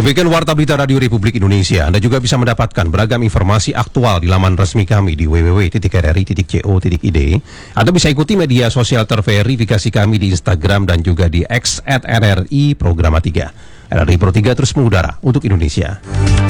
Demikian Warta Berita Radio Republik Indonesia. Anda juga bisa mendapatkan beragam informasi aktual di laman resmi kami di www.rri.co.id. Anda bisa ikuti media sosial terverifikasi kami di Instagram dan juga di X @RRI Programa 3. RRI Pro 3 terus mengudara untuk Indonesia.